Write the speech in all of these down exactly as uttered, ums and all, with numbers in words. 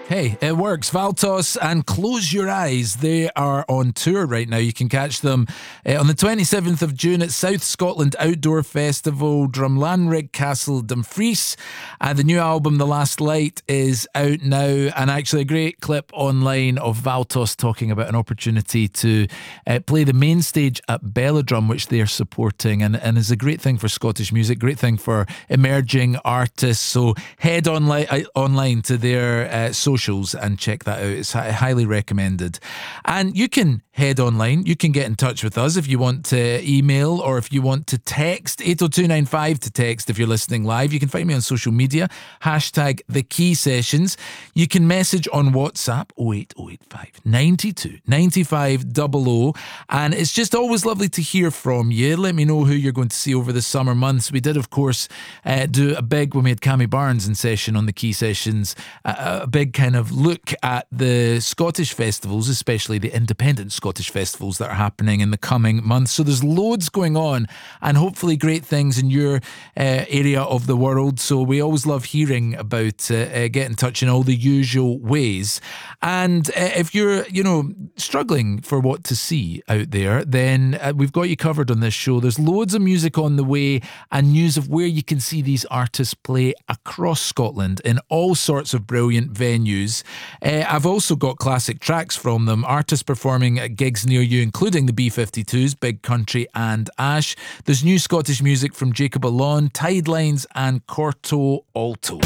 Hey, it works. Valtos and Close Your Eyes. They are on tour right now. You can catch them uh, on the twenty-seventh of June at South Scotland Outdoor Festival, Drumlanrig Castle, Dumfries. And the new album, The Last Light, is out now. And actually a great clip online of Valtos talking about an opportunity to uh, play the main stage at Belladrum, which they are supporting. And, and is a great thing for Scottish music, great thing for emerging artists. So head online, uh, online to their uh, social and check that out. It's highly recommended. And you can head online. You can get in touch with us if you want to email or if you want to text. eight oh two nine five to text if you're listening live. You can find me on social media. Hashtag The Key Sessions. You can message on WhatsApp oh eight oh eight five nine two nine five zero zero. And it's just always lovely to hear from you. Let me know who you're going to see over the summer months. We did, of course, uh, do a big, when we had Cammy Barnes in session on The Key Sessions, uh, a big kind of look at the Scottish festivals, especially the independent Scottish festivals that are happening in the coming months. So there's loads going on and hopefully great things in your uh, area of the world. So we always love hearing about uh, uh, get in touch in all the usual ways. And uh, if you're, you know, struggling for what to see out there, then uh, we've got you covered on this show. There's loads of music on the way and news of where you can see these artists play across Scotland in all sorts of brilliant venues. Uh, I've also got classic tracks from them, artists performing at gigs near you, including the B fifty-twos, Big Country and Ash. There's new Scottish music from Jacob Alon, Tidelines and Corto Alto.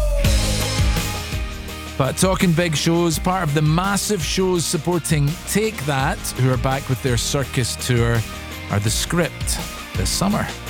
But talking big shows, part of the massive shows supporting Take That, who are back with their circus tour, are The Script this summer.